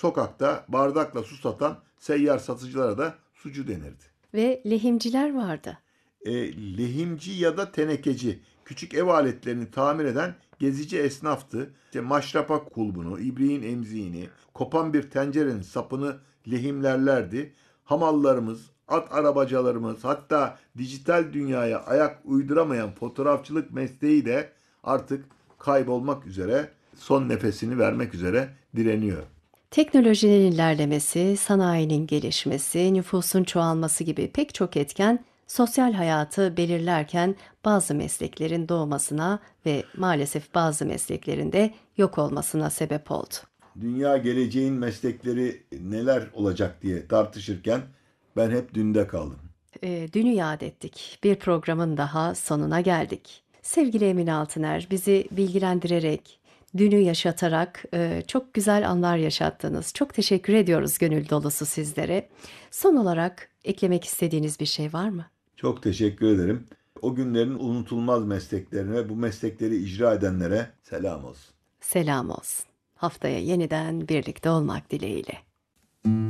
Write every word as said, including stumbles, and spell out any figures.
sokakta bardakla su satan seyyar satıcılara da sucu denirdi. Ve lehimciler vardı. E, lehimci ya da tenekeci, küçük ev aletlerini tamir eden gezici esnaftı. İşte maşrapa kulbunu, ibriğin emziğini, kopan bir tencerenin sapını lehimlerlerdi. Hamallarımız, at arabacılarımız, hatta dijital dünyaya ayak uyduramayan fotoğrafçılık mesleği de artık kaybolmak üzere, son nefesini vermek üzere direniyor. Teknolojinin ilerlemesi, sanayinin gelişmesi, nüfusun çoğalması gibi pek çok etken sosyal hayatı belirlerken bazı mesleklerin doğmasına ve maalesef bazı mesleklerin de yok olmasına sebep oldu. Dünya geleceğin meslekleri neler olacak diye tartışırken ben hep dünde kaldım. E, dünü yad ettik. Bir programın daha sonuna geldik. Sevgili Emin Altıner, bizi bilgilendirerek, dünü yaşatarak e, çok güzel anlar yaşattınız. Çok teşekkür ediyoruz gönül dolusu sizlere. Son olarak eklemek istediğiniz bir şey var mı? Çok teşekkür ederim. O günlerin unutulmaz mesleklerine, bu meslekleri icra edenlere selam olsun. Selam olsun. Haftaya yeniden birlikte olmak dileğiyle.